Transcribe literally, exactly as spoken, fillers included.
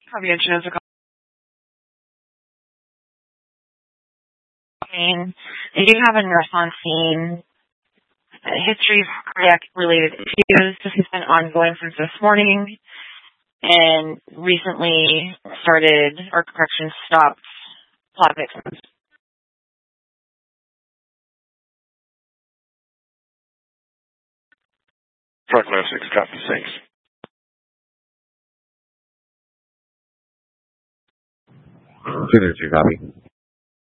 Have you insurance pain? They do have a nurse on scene. A history of cardiac-related issues. This has been ongoing since this morning, and recently started, or correction, stopped Plavix. Prognosis, copy, thanks. two three two, copy.